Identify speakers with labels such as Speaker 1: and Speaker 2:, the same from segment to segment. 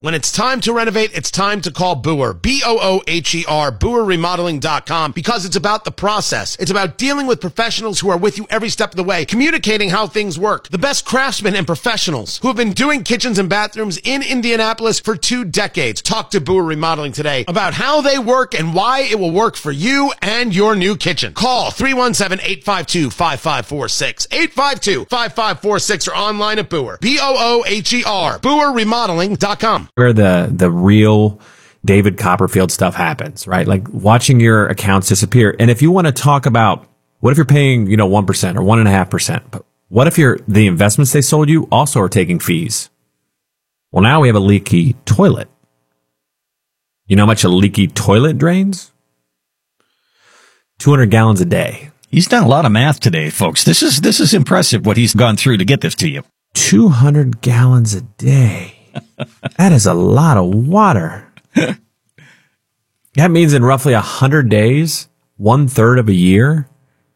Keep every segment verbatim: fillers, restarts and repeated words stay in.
Speaker 1: When it's time to renovate, it's time to call Boer, B O O H E R, Boer Remodeling dot com, because it's about the process. It's about dealing with professionals who are with you every step of the way, communicating how things work. The best craftsmen and professionals who have been doing kitchens and bathrooms in Indianapolis for two decades. Talk to Boer Remodeling today about how they work and why it will work for you and your new kitchen. Call three one seven, eight five two, five five four six, eight five two, five five four six, or online at Boer, B O O H E R, Boer Remodeling dot com.
Speaker 2: Where the the real David Copperfield stuff happens, right? Like watching your accounts disappear. And if you want to talk about what if you're paying, you know, one percent or one and a half percent, but what if you're the investments they sold you also are taking fees? Well, now we have a leaky toilet. You know how much a leaky toilet drains? two hundred gallons a day.
Speaker 3: He's done a lot of math today, folks. This is this is impressive what he's gone through to get this to you.
Speaker 2: two hundred gallons a day. That is a lot of water. That means in roughly one hundred days, one third of a year,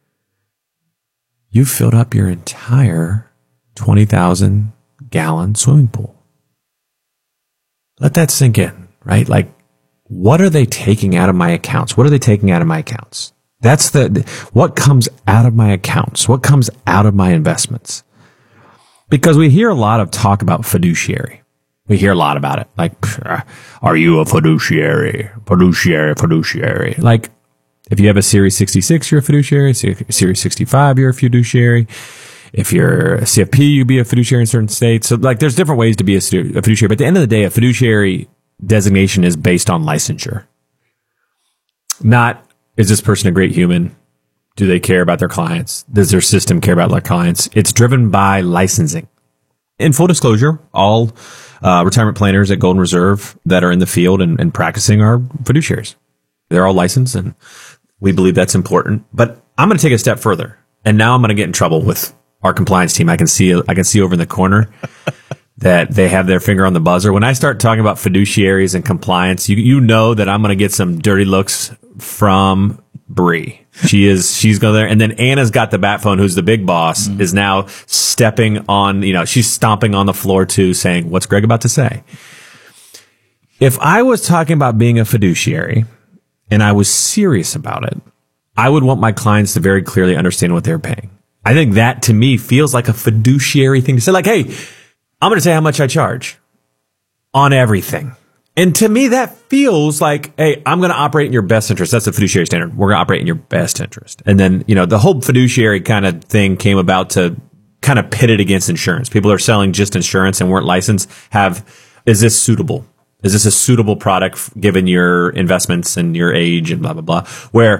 Speaker 2: you filled up your entire twenty thousand gallon swimming pool. Let that sink in, right? Like, what are they taking out of my accounts? What are they taking out of my accounts? That's the, what comes out of my accounts? What comes out of my investments? Because we hear a lot of talk about fiduciary. We hear a lot about it. Like, are you a fiduciary? Fiduciary, fiduciary. Like, if you have a Series sixty-six, you're a fiduciary. Series sixty-five, you're a fiduciary. If you're a C F P, you'd be a fiduciary in certain states. So, like, there's different ways to be a fiduciary. But at the end of the day, a fiduciary designation is based on licensure. Not, is this person a great human? Do they care about their clients? Does their system care about their clients? It's driven by licensing. In full disclosure, all uh, retirement planners at Golden Reserve that are in the field and, and practicing are fiduciaries. They're all licensed, and we believe that's important. But I'm going to take a step further, and now I'm going to get in trouble with our compliance team. I can see I can see over in the corner that they have their finger on the buzzer. When I start talking about fiduciaries and compliance, you you know that I'm going to get some dirty looks from Bree. She is, she's going there. And then Anna's got the bat phone, who's the big boss, mm-hmm. is now stepping on, you know, she's stomping on the floor too, saying, what's Greg about to say? If I was talking about being a fiduciary and I was serious about it, I would want my clients to very clearly understand what they're paying. I think that to me feels like a fiduciary thing to say, like, hey, I'm going to say how much I charge on everything. And to me, that feels like, hey, I'm going to operate in your best interest. That's the fiduciary standard. We're going to operate in your best interest. And then, you know, the whole fiduciary kind of thing came about to kind of pit it against insurance. People are selling just insurance and weren't licensed. Have, is this suitable? Is this a suitable product given your investments and your age and blah, blah, blah? Where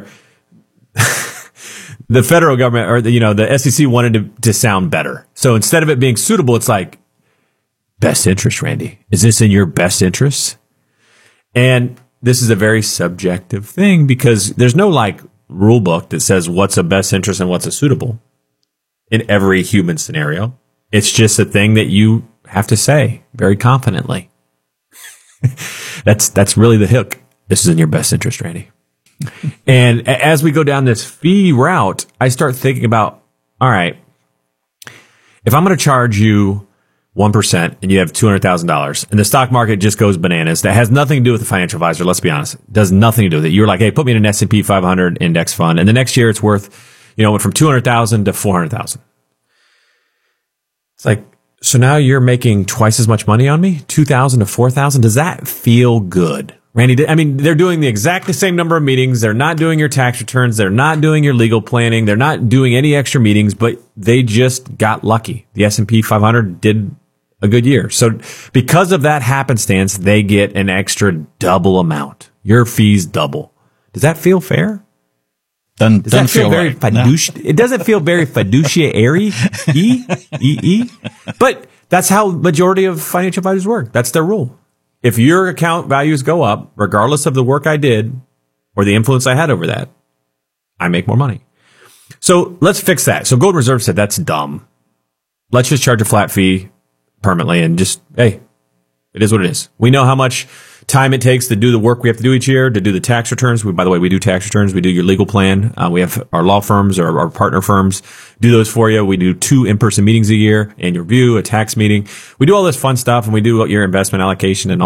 Speaker 2: the federal government or the, you know, the S E C wanted to, to sound better. So instead of it being suitable, it's like, best interest, Randy. Is this in your best interest? And this is a very subjective thing because there's no like rule book that says what's a best interest and what's a suitable in every human scenario. It's just a thing that you have to say very confidently. that's that's really the hook. This is in your best interest, Randy. And as we go down this fee route, I start thinking about, all right, if I'm going to charge you one percent and you have two hundred thousand dollars and the stock market just goes bananas. That has nothing to do with the financial advisor. Let's be honest. It does nothing to do with it. You're like, hey, put me in an S and P five hundred index fund. And the next year it's worth, you know, went from two hundred thousand to four hundred thousand. It's like, so now you're making twice as much money on me, two thousand to four thousand. Does that feel good? Randy, I mean, they're doing the exact same number of meetings. They're not doing your tax returns. They're not doing your legal planning. They're not doing any extra meetings, but they just got lucky. The S and P five hundred did a good year. So because of that happenstance, they get an extra double amount. Your fees double. Does that feel fair?
Speaker 3: Doesn't,
Speaker 2: Does that
Speaker 3: doesn't
Speaker 2: feel,
Speaker 3: feel
Speaker 2: very
Speaker 3: right.
Speaker 2: fiduci-
Speaker 3: No.
Speaker 2: It doesn't feel very fiduciary, e, e, e. But that's how majority of financial advisors work. That's their rule. If your account values go up, regardless of the work I did or the influence I had over that, I make more money. So let's fix that. So Golden Reserve said, that's dumb. Let's just charge a flat fee permanently and just, hey, it is what it is. We know how much time it takes to do the work we have to do each year, to do the tax returns. We, by the way, we do tax returns. We do your legal plan. Uh, we have our law firms or our partner firms do those for you. We do two in-person meetings a year, annual review, a tax meeting. We do all this fun stuff, and we do your investment allocation and all